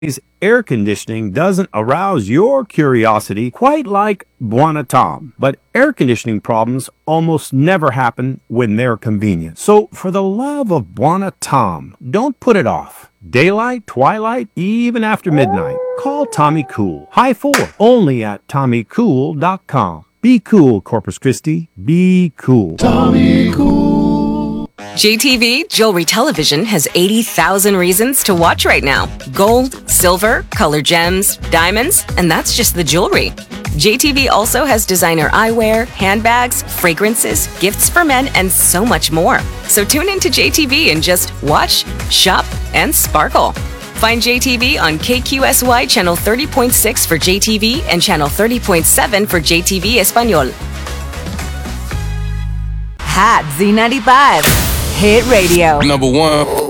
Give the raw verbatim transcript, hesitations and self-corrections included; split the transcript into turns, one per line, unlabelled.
Air conditioning doesn't arouse your curiosity quite like Buona Tom, but air conditioning problems almost never happen when they're convenient. So, for the love of Buona Tom, don't put it off. Daylight, twilight, even after midnight. Call Tommy Cool. High four, only at tommy cool dot com. Be cool, Corpus Christi. Be cool. Tommy Cool.
J T V Jewelry Television has eighty thousand reasons to watch right now. Gold, silver, color gems, diamonds, and that's just the jewelry. J T V also has designer eyewear, handbags, fragrances, gifts for men, and so much more. So tune into J T V and just watch, shop, and sparkle. Find J T V on K Q S Y Channel thirty point six for J T V and Channel thirty point seven for J T V Espanol.
Hot Z ninety-five. Hit Radio.
Number one.